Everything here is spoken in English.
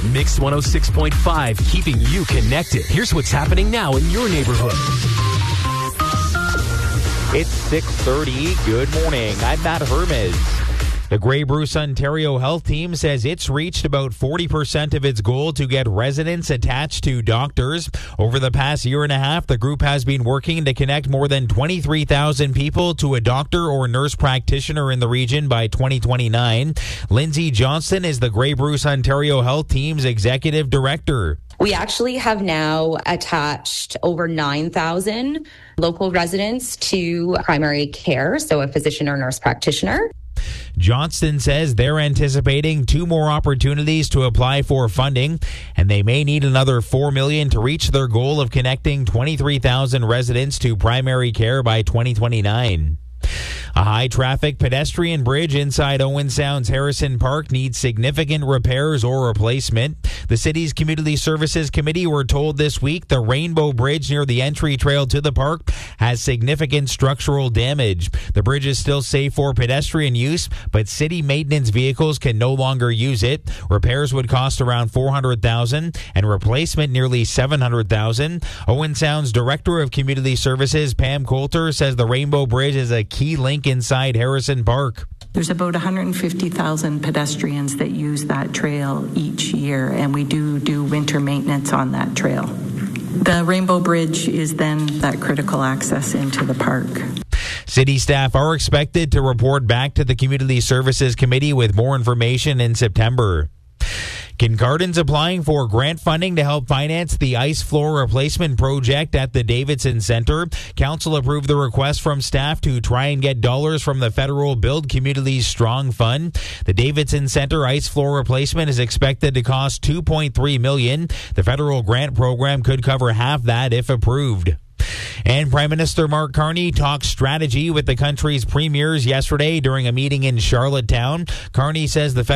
Mix 106.5, keeping you connected. Here's what's happening now in your neighborhood. It's 6:30. Good morning. I'm Matt Hermes. The Grey Bruce Ontario Health Team says it's reached about 40% of its goal to get residents attached to doctors. Over the past year and a half, the group has been working to connect more than 23,000 people to a doctor or nurse practitioner in the region by 2029. Lindsay Johnston is the Grey Bruce Ontario Health Team's executive director. We actually have now attached over 9,000 local residents to primary care, so a physician or nurse practitioner. Johnston says they're anticipating 2 more opportunities to apply for funding, and they may need another $4 million to reach their goal of connecting 23,000 residents to primary care by 2029. A high-traffic pedestrian bridge inside Owen Sound's Harrison Park needs significant repairs or replacement. The city's Community Services Committee were told this week the Rainbow Bridge near the entry trail to the park has significant structural damage. The bridge is still safe for pedestrian use, but city maintenance vehicles can no longer use it. Repairs would cost around $400,000 and replacement nearly $700,000. Owen Sound's Director of Community Services, Pam Coulter, says the Rainbow Bridge is a key link inside Harrison Park. There's about 150,000 pedestrians that use that trail each year, and we do winter maintenance on that trail. The Rainbow Bridge is then that critical access into the park. City staff are expected to report back to the Community Services Committee with more information in September. Kincardin's applying for grant funding to help finance the ice floor replacement project at the Davidson Centre. Council approved the request from staff to try and get dollars from the federal Build Communities Strong Fund. The Davidson Centre ice floor replacement is expected to cost $2.3 million. The federal grant program could cover half that if approved. And Prime Minister Mark Carney talked strategy with the country's premiers yesterday during a meeting in Charlottetown. Carney says the